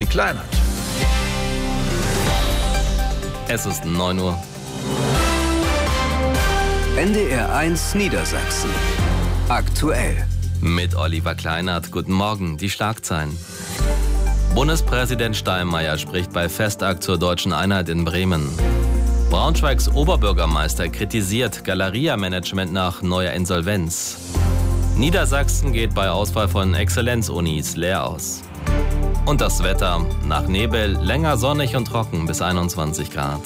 Kleinert. Es ist 9 Uhr. NDR 1 Niedersachsen. Aktuell. Mit Oliver Kleinert. Guten Morgen, die Schlagzeilen. Bundespräsident Steinmeier spricht bei Festakt zur deutschen Einheit in Bremen. Braunschweigs Oberbürgermeister kritisiert Galeria-Management nach neuer Insolvenz. Niedersachsen geht bei Ausfall von Exzellenzunis leer aus. Und das Wetter. Nach Nebel länger sonnig und trocken bis 21 Grad.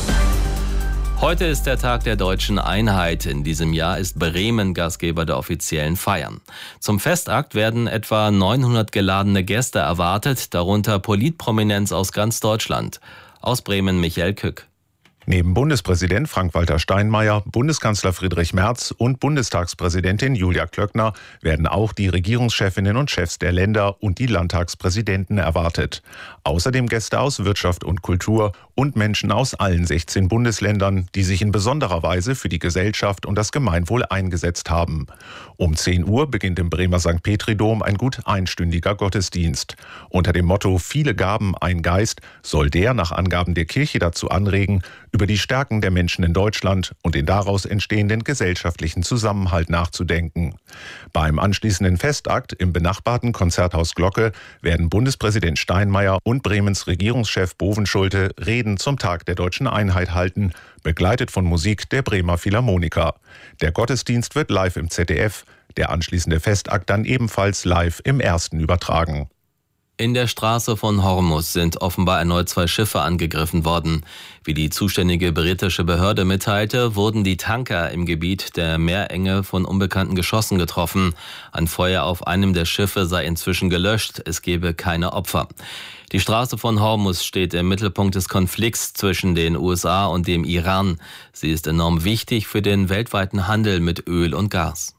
Heute ist der Tag der deutschen Einheit. In diesem Jahr ist Bremen Gastgeber der offiziellen Feiern. Zum Festakt werden etwa 900 geladene Gäste erwartet, darunter Politprominenz aus ganz Deutschland. Aus Bremen Michael Kück. Neben Bundespräsident Frank-Walter Steinmeier, Bundeskanzler Friedrich Merz und Bundestagspräsidentin Julia Klöckner werden auch die Regierungschefinnen und Chefs der Länder und die Landtagspräsidenten erwartet. Außerdem Gäste aus Wirtschaft und Kultur und Menschen aus allen 16 Bundesländern, die sich in besonderer Weise für die Gesellschaft und das Gemeinwohl eingesetzt haben. Um 10 Uhr beginnt im Bremer St. Petri-Dom ein gut einstündiger Gottesdienst. Unter dem Motto »Viele Gaben, ein Geist« soll der nach Angaben der Kirche dazu anregen, über die Stärken der Menschen in Deutschland und den daraus entstehenden gesellschaftlichen Zusammenhalt nachzudenken. Beim anschließenden Festakt im benachbarten Konzerthaus Glocke werden Bundespräsident Steinmeier und Bremens Regierungschef Bovenschulte Reden zum Tag der deutschen Einheit halten, begleitet von Musik der Bremer Philharmoniker. Der Gottesdienst wird live im ZDF, der anschließende Festakt dann ebenfalls live im Ersten übertragen. In der Straße von Hormuz sind offenbar erneut 2 Schiffe angegriffen worden. Wie die zuständige britische Behörde mitteilte, wurden die Tanker im Gebiet der Meerenge von unbekannten Geschossen getroffen. Ein Feuer auf einem der Schiffe sei inzwischen gelöscht, es gebe keine Opfer. Die Straße von Hormuz steht im Mittelpunkt des Konflikts zwischen den USA und dem Iran. Sie ist enorm wichtig für den weltweiten Handel mit Öl und Gas.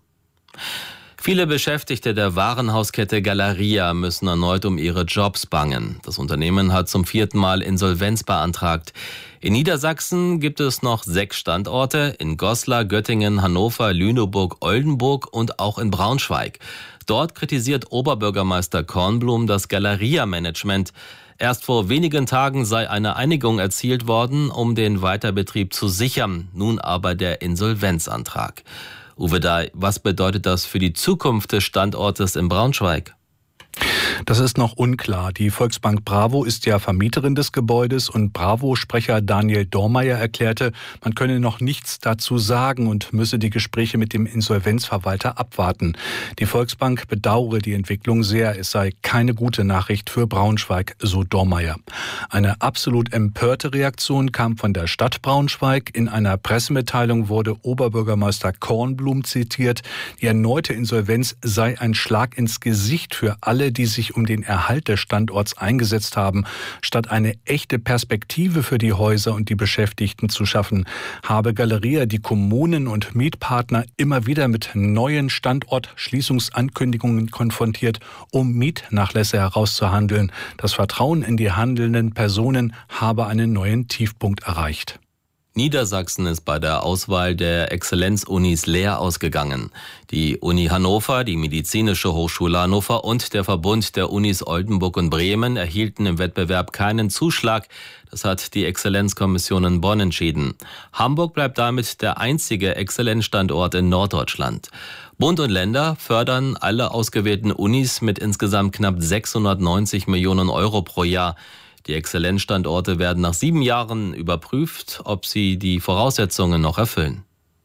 Viele Beschäftigte der Warenhauskette Galeria müssen erneut um ihre Jobs bangen. Das Unternehmen hat zum 4. Mal Insolvenz beantragt. In Niedersachsen gibt es noch 6 Standorte, in Goslar, Göttingen, Hannover, Lüneburg, Oldenburg und auch in Braunschweig. Dort kritisiert Oberbürgermeister Kornblum das Galeria-Management. Erst vor wenigen Tagen sei eine Einigung erzielt worden, um den Weiterbetrieb zu sichern. Nun aber der Insolvenzantrag. Uwe Dahl, was bedeutet das für die Zukunft des Standortes in Braunschweig? Das ist noch unklar. Die Volksbank Bravo ist ja Vermieterin des Gebäudes und Bravo-Sprecher Daniel Dormeyer erklärte, man könne noch nichts dazu sagen und müsse die Gespräche mit dem Insolvenzverwalter abwarten. Die Volksbank bedauere die Entwicklung sehr. Es sei keine gute Nachricht für Braunschweig, so Dormeyer. Eine absolut empörte Reaktion kam von der Stadt Braunschweig. In einer Pressemitteilung wurde Oberbürgermeister Kornblum zitiert. Die erneute Insolvenz sei ein Schlag ins Gesicht für alle, die sich um den Erhalt des Standorts eingesetzt haben. Statt eine echte Perspektive für die Häuser und die Beschäftigten zu schaffen, habe Galeria die Kommunen und Mietpartner immer wieder mit neuen Standortschließungsankündigungen konfrontiert, um Mietnachlässe herauszuhandeln. Das Vertrauen in die handelnden Personen habe einen neuen Tiefpunkt erreicht. Niedersachsen ist bei der Auswahl der Exzellenzunis leer ausgegangen. Die Uni Hannover, die Medizinische Hochschule Hannover und der Verbund der Unis Oldenburg und Bremen erhielten im Wettbewerb keinen Zuschlag. Das hat die Exzellenzkommission in Bonn entschieden. Hamburg bleibt damit der einzige Exzellenzstandort in Norddeutschland. Bund und Länder fördern alle ausgewählten Unis mit insgesamt knapp 690 Millionen Euro pro Jahr. Die Exzellenzstandorte werden nach 7 Jahren überprüft, ob sie die Voraussetzungen noch erfüllen.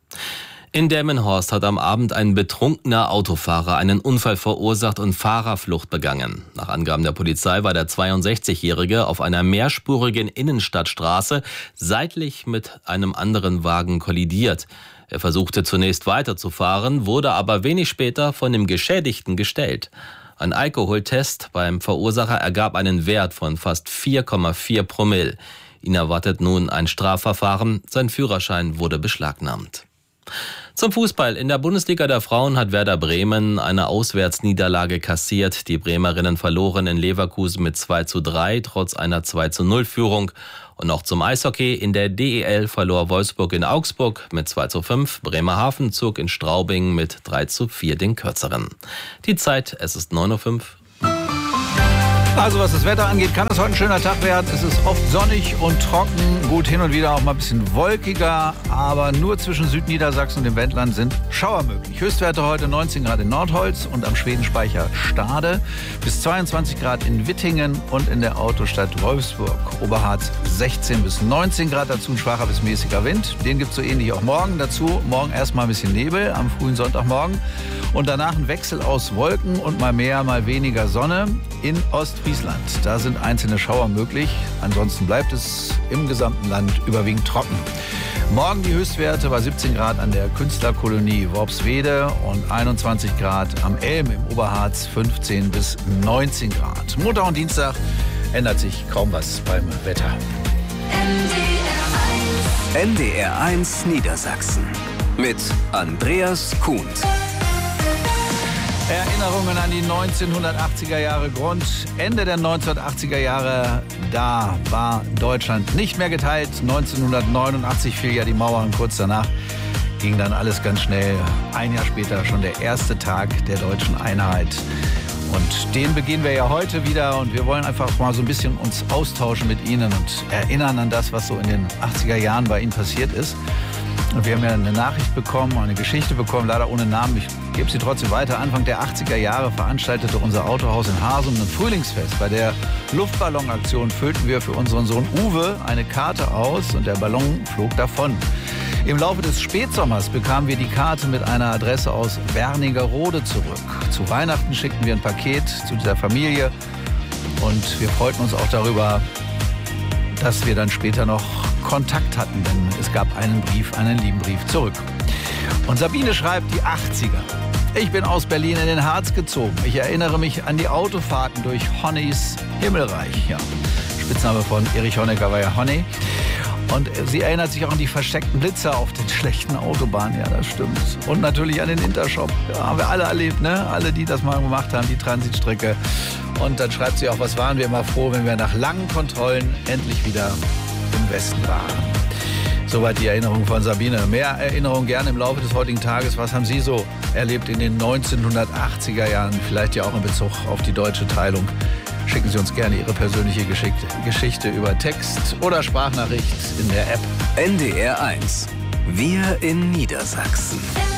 In Delmenhorst hat am Abend ein betrunkener Autofahrer einen Unfall verursacht und Fahrerflucht begangen. Nach Angaben der Polizei war der 62-Jährige auf einer mehrspurigen Innenstadtstraße seitlich mit einem anderen Wagen kollidiert. Er versuchte zunächst weiterzufahren, wurde aber wenig später von dem Geschädigten gestellt. Ein Alkoholtest beim Verursacher ergab einen Wert von fast 4,4 Promille. Ihn erwartet nun ein Strafverfahren. Sein Führerschein wurde beschlagnahmt. Zum Fußball. In der Bundesliga der Frauen hat Werder Bremen eine Auswärtsniederlage kassiert. Die Bremerinnen verloren in Leverkusen mit 2:3, trotz einer 2:0-Führung. Und noch zum Eishockey. In der DEL verlor Wolfsburg in Augsburg mit 2:5. Bremerhaven zog in Straubing mit 3:4 den Kürzeren. Die Zeit, es ist 9:05 Uhr. Also was das Wetter angeht, kann es heute ein schöner Tag werden. Es ist oft sonnig und trocken, gut hin und wieder auch mal ein bisschen wolkiger, aber nur zwischen Südniedersachsen und dem Wendland sind Schauer möglich. Höchstwerte heute 19 Grad in Nordholz und am Schwedenspeicher Stade, bis 22 Grad in Wittingen und in der Autostadt Wolfsburg. Oberharz 16 bis 19 Grad, dazu ein schwacher bis mäßiger Wind. Den gibt es so ähnlich auch morgen. Dazu morgen erstmal ein bisschen Nebel am frühen Sonntagmorgen und danach ein Wechsel aus Wolken und mal mehr, mal weniger Sonne in Ostfriesland. Da sind einzelne Schauer möglich. Ansonsten bleibt es im gesamten Land überwiegend trocken. Morgen die Höchstwerte bei 17 Grad an der Künstlerkolonie Worpswede und 21 Grad am Elm im Oberharz, 15 bis 19 Grad. Montag und Dienstag ändert sich kaum was beim Wetter. NDR1 Niedersachsen mit Andreas Kuhn. Erinnerungen an die 1980er Jahre. Grund, Ende der 1980er Jahre, da war Deutschland nicht mehr geteilt. 1989 fiel ja die Mauer und kurz danach ging dann alles ganz schnell. Ein Jahr später schon der erste Tag der deutschen Einheit. Und den beginnen wir ja heute wieder und wir wollen einfach mal so ein bisschen uns austauschen mit Ihnen und erinnern an das, was so in den 80er Jahren bei Ihnen passiert ist. Und wir haben ja eine Nachricht bekommen, eine Geschichte bekommen, leider ohne Namen. Ich gebe sie trotzdem weiter. Anfang der 80er Jahre veranstaltete unser Autohaus in Harsum ein Frühlingsfest. Bei der Luftballonaktion füllten wir für unseren Sohn Uwe eine Karte aus und der Ballon flog davon. Im Laufe des Spätsommers bekamen wir die Karte mit einer Adresse aus Wernigerode zurück. Zu Weihnachten schickten wir ein Paket zu dieser Familie und wir freuten uns auch darüber, dass wir dann später noch Kontakt hatten, denn es gab einen lieben Brief zurück. Und Sabine schreibt, die 80er. Ich bin aus Berlin in den Harz gezogen. Ich erinnere mich an die Autofahrten durch Honnys Himmelreich. Ja, Spitzname von Erich Honecker war ja Honey. Und sie erinnert sich auch an die versteckten Blitzer auf den schlechten Autobahnen. Ja, das stimmt. Und natürlich an den Intershop. Ja, haben wir alle erlebt, ne? Alle, die das mal gemacht haben, die Transitstrecke. Und dann schreibt sie auch, was waren wir immer froh, wenn wir nach langen Kontrollen endlich wieder im Westen waren. Soweit die Erinnerung von Sabine. Mehr Erinnerungen gerne im Laufe des heutigen Tages. Was haben Sie so erlebt in den 1980er Jahren? Vielleicht ja auch in Bezug auf die deutsche Teilung. Schicken Sie uns gerne Ihre persönliche Geschichte über Text oder Sprachnachricht in der App. NDR1. Wir in Niedersachsen.